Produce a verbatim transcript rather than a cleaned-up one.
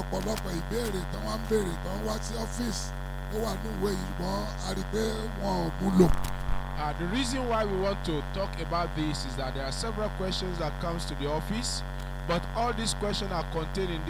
ọ̀pọ̀lọpọ̀ ìbéèrè tí wọ́n ń béèrè tí wọ́n wá sí ọ́fíìsì tó wà ní ìwé yìí ṣùgbọ́n a rí i pé wọn ò mú lò. Uh, the reason why we want to talk about this is that there are several questions that comes to the office, but all these questions are contained in